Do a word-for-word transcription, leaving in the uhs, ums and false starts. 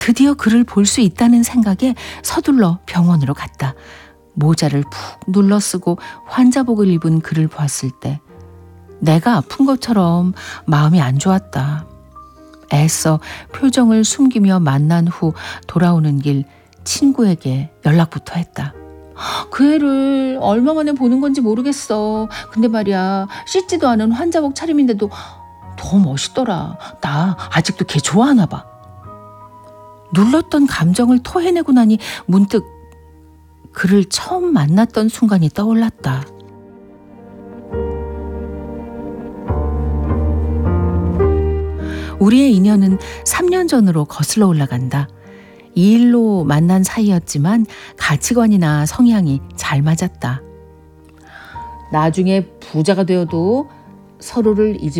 드디어 그를 볼 수 있다는 생각에 서둘러 병원으로 갔다. 모자를 푹 눌러 쓰고 환자복을 입은 그를 보았을 때 내가 아픈 것처럼 마음이 안 좋았다. 애써 표정을 숨기며 만난 후 돌아오는 길 친구에게 연락부터 했다. 그 애를 얼마 만에 보는 건지 모르겠어. 근데 말이야, 씻지도 않은 환자복 차림인데도 더 멋있더라. 나 아직도 걔 좋아하나 봐. 눌렀던 감정을 토해내고 나니 문득 그를 처음 만났던 순간이 떠올랐다. 우리의 인연은 삼 년 전으로 거슬러 올라간다. 이 일로 만난 사이였지만 가치관이나 성향이 잘 맞았다. 나중에 부자가 되어도 서로를 잊지